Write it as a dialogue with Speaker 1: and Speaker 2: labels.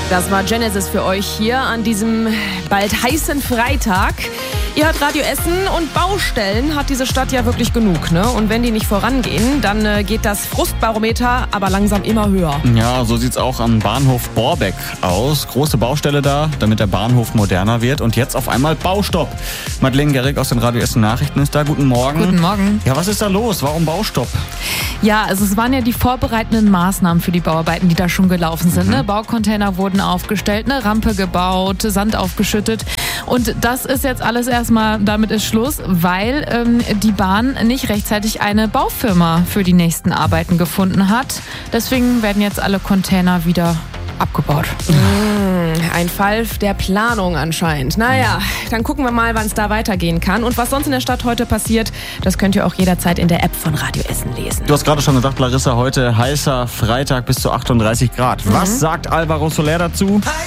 Speaker 1: Das war Genesis für euch hier an diesem bald heißen Freitag. Ihr hört Radio Essen und Baustellen hat diese Stadt ja wirklich genug, ne? Und wenn die nicht vorangehen, dann geht das Frustbarometer aber langsam immer höher.
Speaker 2: Ja, so sieht's auch am Bahnhof Borbeck aus. Große Baustelle da, damit der Bahnhof moderner wird. Und jetzt auf einmal Baustopp. Madeleine Gerrig aus den Radio Essen Nachrichten ist da. Guten Morgen.
Speaker 3: Guten Morgen.
Speaker 2: Ja, was ist da los? Warum Baustopp?
Speaker 3: Ja, also es waren ja die vorbereitenden Maßnahmen für die Bauarbeiten, die da schon gelaufen sind. Ne? Baucontainer wurden aufgestellt, eine Rampe gebaut, Sand aufgeschüttet. Und das ist jetzt alles erstmal, damit ist Schluss, weil die Bahn nicht rechtzeitig eine Baufirma für die nächsten Arbeiten gefunden hat. Deswegen werden jetzt alle Container wieder abgebaut.
Speaker 1: Ein Fall der Planung anscheinend. Naja, dann gucken wir mal, wann es da weitergehen kann. Und was sonst in der Stadt heute passiert, das könnt ihr auch jederzeit in der App von Radio Essen lesen.
Speaker 2: Du hast gerade schon gesagt, Larissa, heute heißer Freitag bis zu 38 Grad. Was sagt Alvaro Soler dazu?